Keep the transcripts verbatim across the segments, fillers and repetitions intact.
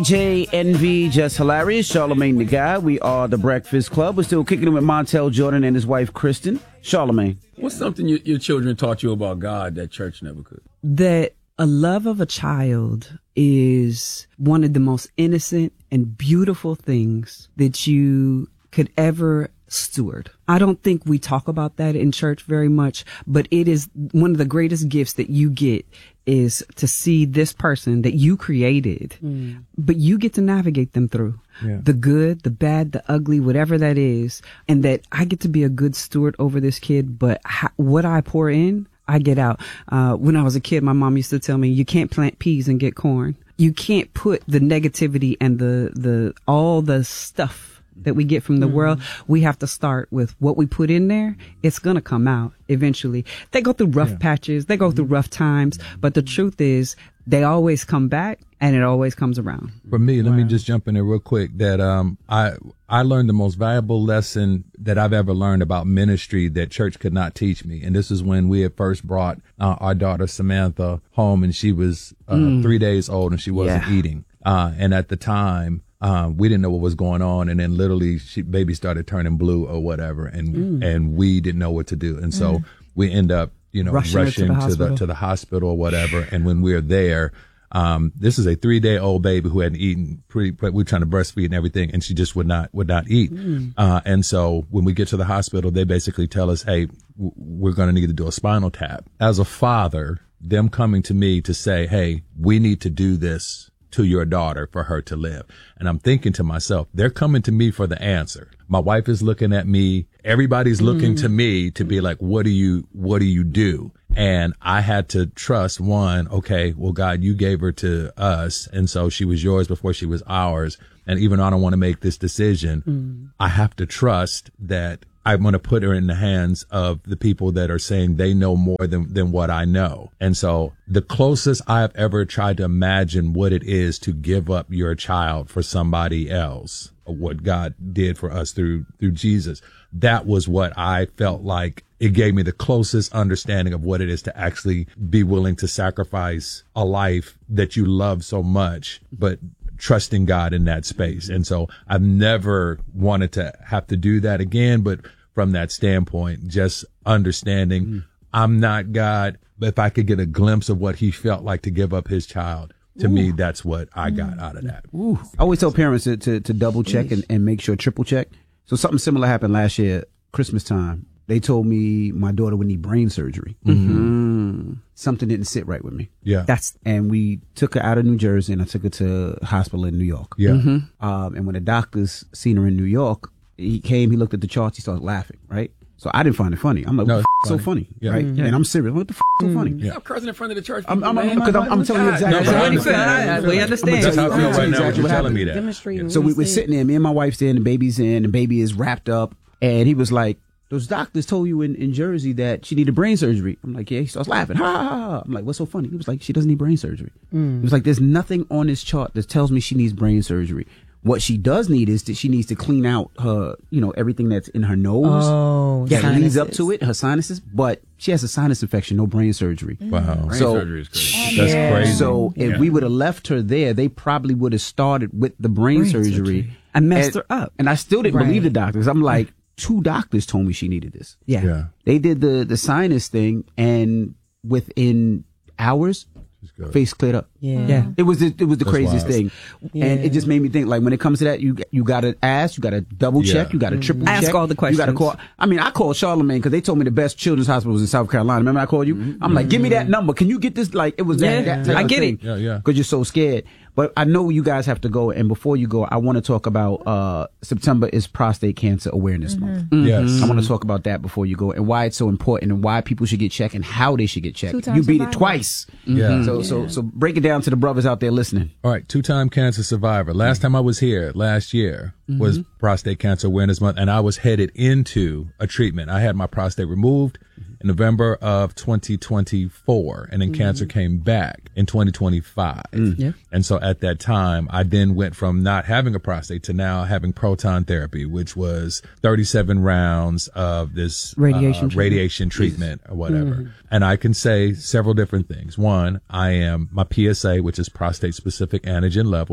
J N V, Just Hilarious, Charlamagne the Guy. We are the Breakfast Club. We're still kicking it with Montel Jordan and his wife, Kristen. Charlamagne. What's something you, your children taught you about God that church never could? That a love of a child is one of the most innocent and beautiful things that you could ever steward. I don't think we talk about that in church very much, but it is one of the greatest gifts that you get is to see this person that you created, mm. but you get to navigate them through yeah. the good, the bad, the ugly, whatever that is. And that I get to be a good steward over this kid, but ha- what I pour in, I get out. Uh, when I was a kid, my mom used to tell me, you can't plant peas and get corn. You can't put the negativity and the, the, all the stuff that we get from the mm. world. We have to start with what we put in there. It's going to come out eventually. They go through rough yeah. patches. They go through rough times. But the truth is they always come back and it always comes around. For me, wow. let me just jump in there real quick that, um, I, I learned the most valuable lesson that I've ever learned about ministry that church could not teach me. And this is when we had first brought uh, our daughter Samantha home and she was uh, mm. three days old and she wasn't yeah. eating. Uh, and at the time, Um, we didn't know what was going on. And then literally she, baby started turning blue or whatever. And, mm. and we didn't know what to do. And so mm. we end up, you know, rushing, rushing to, the to the, to the hospital or whatever. And when we're there, um, this is a three day old baby who hadn't eaten pretty, we were trying to breastfeed and everything. And she just would not, would not eat. Mm. Uh, and so when we get to the hospital, they basically tell us, hey, w- we're going to need to do a spinal tap. As a father, them coming to me to say, hey, we need to do this to your daughter for her to live. And I'm thinking to myself, they're coming to me for the answer. My wife is looking at me. Everybody's looking mm. to me to be like, what do you, what do you do? And I had to trust one, okay, well, God, you gave her to us. And so she was yours before she was ours. And even though I don't want to make this decision, mm. I have to trust that I'm going to put her in the hands of the people that are saying they know more than, than what I know. And so the closest I have ever tried to imagine what it is to give up your child for somebody else, what God did for us through, through Jesus, that was what I felt like it gave me the closest understanding of what it is to actually be willing to sacrifice a life that you love so much, but trusting God in that space. And so I've never wanted to have to do that again, but from that standpoint, just understanding mm. I'm not God, but if I could get a glimpse of what he felt like to give up his child, to Ooh. me, that's what I got out of that. Ooh. I always tell parents to, to, to double check and, and make sure, triple check. So something similar happened last year, Christmas time. They told me my daughter would need brain surgery. Mm-hmm. Something didn't sit right with me. Yeah. That's, and we took her out of New Jersey and I took her to a hospital in New York. Yeah. Mm-hmm. Um, and when the doctors seen her in New York, he came, he looked at the charts, he started laughing, right? So I didn't find it funny. I'm like, no, what the f- so funny, yeah. right? Mm-hmm. And I'm serious. What the f- so funny? Yeah. Stop cursing in front of the church. I'm, I'm, I'm, I'm, I'm, I'm telling you exactly. No, what he said. We understand. That's how I feel right now. You're telling me that. So we were sitting there, me and my wife's in, the baby's in, the baby is wrapped up. And he was like, those doctors told you in, in Jersey that she needed brain surgery. I'm like, yeah. He starts laughing. Ha, ha, ha. I'm like, what's so funny? He was like, she doesn't need brain surgery. Mm. He was like, there's nothing on this chart that tells me she needs brain surgery. What she does need is that she needs to clean out her, you know, everything that's in her nose. Oh, yeah, it leads up to it, her sinuses. But she has a sinus infection, no brain surgery. Wow, brain so, surgery is crazy. That's yeah. crazy. So if yeah. we would have left her there, they probably would have started with the brain, brain surgery, surgery and messed and, her up. And I still didn't right. believe the doctors. I'm like, two doctors told me she needed this. Yeah, yeah. They did the the sinus thing, and within hours, face cleared up. Yeah. yeah. It was the, it was the That's craziest wild. thing. Yeah. And it just made me think, like, when it comes to that, you you got to ask, you got to double check, yeah. you got to triple Ask check. Ask all the questions. You got to call. I mean, I called Charlamagne because they told me the best children's hospital was in South Carolina. Remember I called you? Mm-hmm. I'm like, give me that number. Can you get this? Like, it was that, yeah. that type I of get thing. it. Yeah, yeah. Because you're so scared. But I know you guys have to go. And before you go, I want to talk about, uh, September is Prostate Cancer Awareness Mm-hmm. Month. Mm-hmm. Yes. I want to talk about that before you go and why it's so important and why people should get checked and how they should get checked. You beat it twice. Yeah. Mm-hmm. So, yeah. so, so break it down to the brothers out there listening. All right. Two-time cancer survivor. Last mm-hmm. time I was here last year mm-hmm. was Prostate Cancer Awareness Month, and I was headed into a treatment. I had my prostate removed mm-hmm. in November of twenty twenty-four, and then mm-hmm. cancer came back in twenty twenty-five. Mm-hmm. Yeah. And so at that time, I then went from not having a prostate to now having proton therapy, which was thirty-seven rounds of this radiation uh, treatment. radiation treatment or whatever. Mm-hmm. And I can say several different things. One, I am my P S A, which is prostate specific antigen level,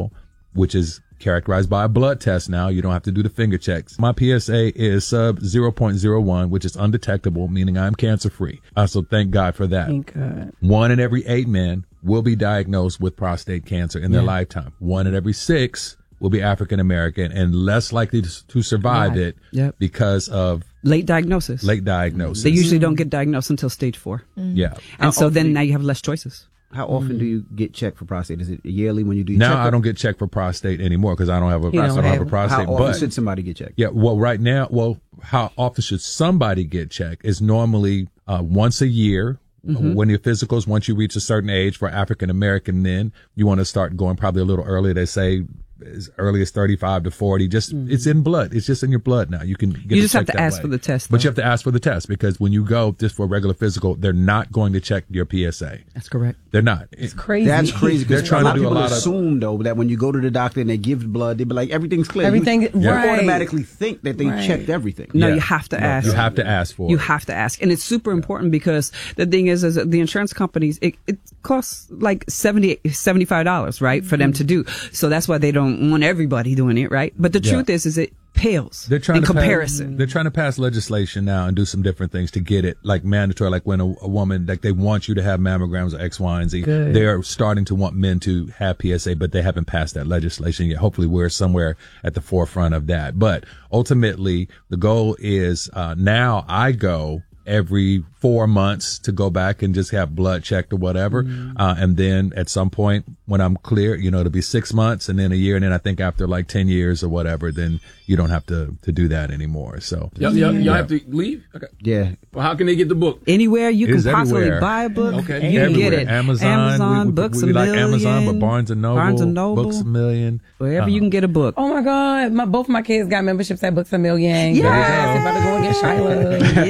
which is characterized by a blood test now. You don't have to do the finger checks. My P S A is sub zero point zero one, which is undetectable, meaning I'm cancer free. Uh, so thank God for that. Thank God. One in every eight men will be diagnosed with prostate cancer in their Yeah. lifetime. One in every six will be African American and less likely to, to survive Right. it Yep. because of Late diagnosis. late diagnosis. They usually don't get diagnosed until stage four. Yeah. And so then often- now you have less choices. How often do you get checked for prostate? Is it yearly when you do your Now checkup? I don't get checked for prostate anymore because I don't have a, You I don't don't have a have- How prostate. often But should somebody get checked? yeah, well, right now, well, how often should somebody get checked is normally uh, once a year. Mm-hmm. When your physicals, once you reach a certain age for African American men, you want to start going probably a little earlier. They say as early as thirty-five to forty. Just it's in blood. It's just in your blood now. You can get Mm-hmm. You it just have checked to that ask way. for the test, But though. you have to ask for the test because when you go just for a regular physical, they're not going to check your P S A. That's correct. They're not. It's crazy. That's crazy. They're Because trying a lot to do of a people lot of- assume though that when you go to the doctor and they give blood, they be like everything's clear. Everything- you, Yeah. you right. automatically think that they Right. checked everything. No, Yeah. you have to No, ask. You have to ask for You it. have to ask. And it's super important because the thing is, is that the insurance companies, it, it costs like seventy, seventy-five dollars, right, for them to do. So that's why they don't want everybody doing it, right? But the Yeah. truth is, is it pales They're trying in to comparison. Pass, they're trying to pass legislation now and do some different things to get it like mandatory. Like when a, a woman, like they want you to have mammograms or X, Y, and Z. Good. They are starting to want men to have P S A, but they haven't passed that legislation yet. Hopefully, we're somewhere at the forefront of that. But ultimately, the goal is uh, now I go every four months to go back and just have blood checked or whatever. Mm-hmm. Uh, and then at some point when I'm clear, you know, it'll be six months and then a year. And then I think after like ten years or whatever, then you don't have to, to do that anymore. So Y'all, y'all, y'all Yeah. have to leave? Okay. Yeah. Well, how can they get the book? Anywhere you It can is possibly everywhere. buy a book, Okay. you can get everywhere. it. Amazon, Amazon, we, we, Books we a like Million, Amazon, but Barnes and Noble, Barnes and Noble, Books a Million. wherever you can get a book. Oh my God! My both my kids got memberships at Books a Million. Yes. Yes, about to go and get Shiloh.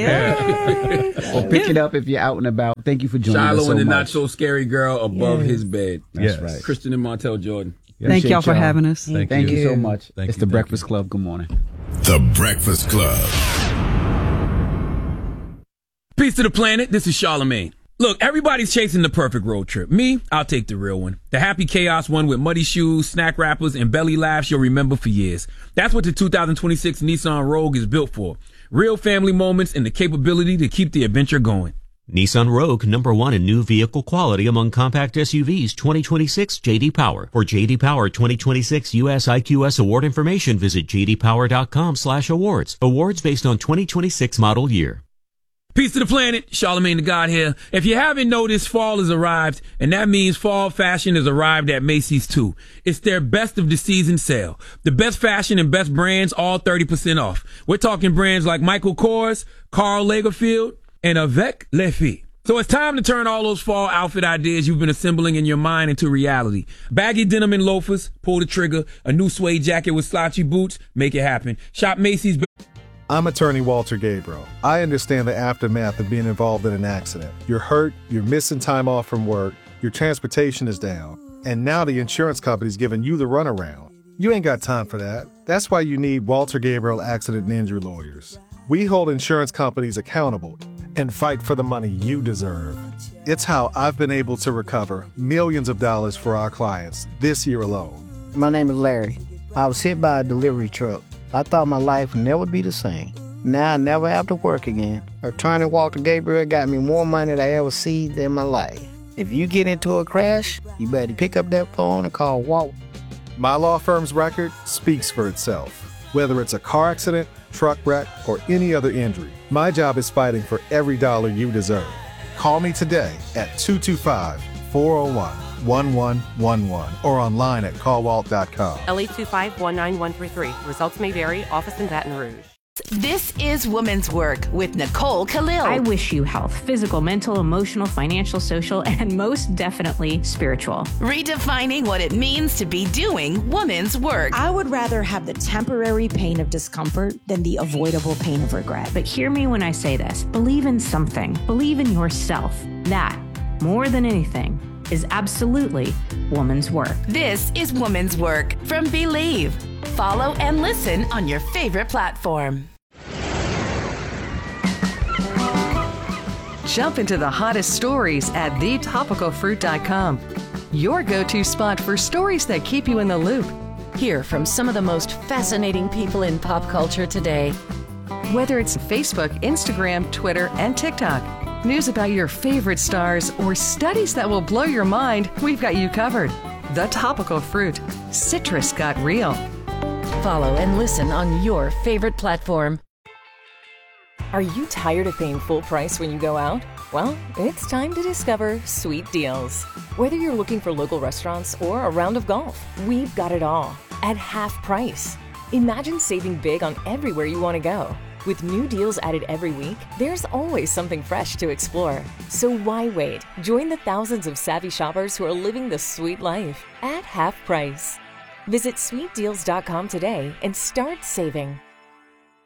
Yeah. Or pick it up if you're out and about. Thank you for joining us Shiloh so and the much. not so scary girl above Yes. his bed. That's Yes. right. Kristen and Montel Jordan. Thank Appreciate y'all for y'all. having us. Thank, Thank you. you so much. Thank it's you, the thank Breakfast you. Club. Good morning. The Breakfast Club. Peace to the planet. This is Charlamagne. Look, everybody's chasing the perfect road trip. Me, I'll take the real one. The happy chaos one with muddy shoes, snack wrappers, and belly laughs you'll remember for years. That's what the two thousand twenty-six Nissan Rogue is built for. Real family moments and the capability to keep the adventure going. Nissan Rogue, number one in new vehicle quality among compact S U Vs, twenty twenty-six J D Power. For J D Power twenty twenty-six U S I Q S award information, visit j d power dot com slash awards. Awards based on twenty twenty-six model year. Peace to the planet, Charlamagne the God here. If you haven't noticed, fall has arrived, and that means fall fashion has arrived at Macy's too. It's their best of the season sale. The best fashion and best brands, all thirty percent off. We're talking brands like Michael Kors, Karl Lagerfeld, and Avec Les Filles. So it's time to turn all those fall outfit ideas you've been assembling in your mind into reality. Baggy denim and loafers, pull the trigger. A new suede jacket with slouchy boots, make it happen. Shop Macy's. I'm attorney Walter Gabriel. I understand the aftermath of being involved in an accident. You're hurt, you're missing time off from work, your transportation is down, and now the insurance company's giving you the runaround. You ain't got time for that. That's why you need Walter Gabriel Accident and Injury Lawyers. We hold insurance companies accountable and fight for the money you deserve. It's how I've been able to recover millions of dollars for our clients this year alone. My name is Larry. I was hit by a delivery truck. I thought my life would never be the same. Now I never have to work again. Attorney Walter Gabriel got me more money than I ever seen in my life. If you get into a crash, you better pick up that phone and call Walt. My law firm's record speaks for itself. Whether it's a car accident, truck wreck, or any other injury, my job is fighting for every dollar you deserve. Call me today at two two five, four oh one, one one one one or online at call walt dot com. L eight two five, one nine one three three. Results may vary. Office in Baton Rouge. This is Women's Work with Nicole Khalil. I wish you health, physical, mental, emotional, financial, social, and most definitely spiritual. Redefining what it means to be doing women's work. I would rather have the temporary pain of discomfort than the avoidable pain of regret. But hear me when I say this. Believe in something. Believe in yourself. That, more than anything, is absolutely woman's work. This is Woman's Work from Believe. Follow and listen on your favorite platform. Jump into the hottest stories at the topical fruit dot com. Your go-to spot for stories that keep you in the loop, Hear from some of the most fascinating people in pop culture today. Whether it's Facebook, Instagram, Twitter, and TikTok, news about your favorite stars, or studies that will blow your mind, we've got you covered. The Topical Fruit. Citrus got real. Follow and listen on your favorite platform. Are you tired of paying full price when you go out? Well, it's time to discover Sweet Deals. Whether you're looking for local restaurants or a round of golf, we've got it all at half price. Imagine saving big on everywhere you want to go. With new deals added every week, there's always something fresh to explore. So why wait? Join the thousands of savvy shoppers who are living the sweet life at half price. Visit sweet deals dot com today and start saving.